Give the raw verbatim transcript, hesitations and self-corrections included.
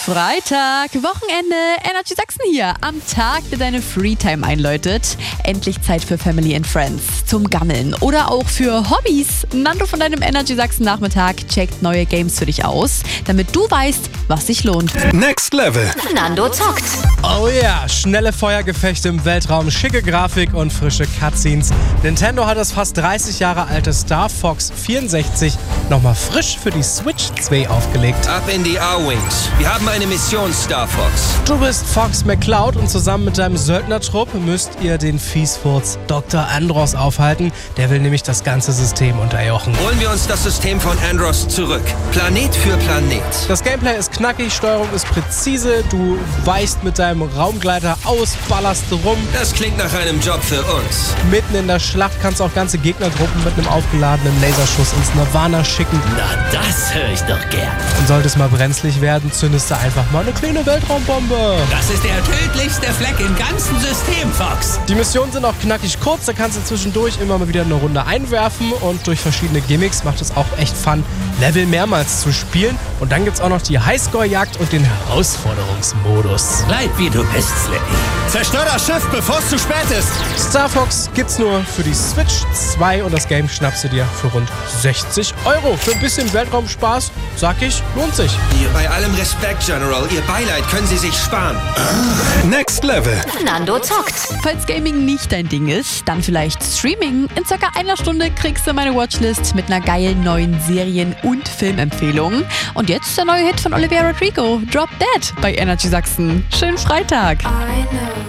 Freitag, Wochenende, Energy Sachsen hier. Am Tag, der deine Freetime einläutet. Endlich Zeit für Family and Friends, zum Gammeln oder auch für Hobbys. Nando von deinem Energy Sachsen Nachmittag checkt neue Games für dich aus, damit du weißt, was sich lohnt. Next Level. Nando zockt. Oh ja, schnelle Feuergefechte im Weltraum, schicke Grafik und frische Cutscenes. Nintendo hat das fast dreißig Jahre alte Star Fox vierundsechzig nochmal frisch für die Switch zwei aufgelegt. Ab in die A-Wings. Wir haben eine Mission, Star Fox. Du bist Fox McCloud und zusammen mit deinem Söldnertrupp müsst ihr den Fiesfurz Doktor Andros aufhalten. Der will nämlich das ganze System unterjochen. Holen wir uns das System von Andros zurück. Planet für Planet. Das Gameplay ist knackig, Steuerung ist präzise, du weichst mit deinem Raumgleiter aus, ballerst rum. Das klingt nach einem Job für uns. Mitten in der Schlacht kannst du auch ganze Gegnergruppen mit einem aufgeladenen Laserschuss ins Nirvana schicken. Na, das höre ich doch gern. Und sollte es mal brenzlig werden, zündest du einfach mal eine kleine Weltraumbombe. Das ist der tödlichste Fleck im ganzen System, Fox. Die Missionen sind auch knackig kurz, da kannst du zwischendurch immer mal wieder eine Runde einwerfen und durch verschiedene Gimmicks macht es auch echt Fun, Level mehrmals zu spielen. Und dann gibt's auch noch die Highscore-Jagd und den Herausforderungsmodus. Bleib wie du bist, Slippy. Zerstör das Schiff, bevor es zu spät ist. Star Fox gibt's nur für die Switch zwei und das Game schnappst du dir für rund sechzig Euro. Für ein bisschen Weltraumspaß, sag ich, lohnt sich. Bei allem Respekt, General, Ihr Beileid können Sie sich sparen. Next Level. Nando zockt. Falls Gaming nicht dein Ding ist, dann vielleicht Streaming. In circa einer Stunde kriegst du meine Watchlist mit einer geilen neuen Serien- und Filmempfehlung. Und jetzt der neue Hit von Olivia Rodrigo, Drop Dead bei Energy Sachsen. Schönen Freitag. I know.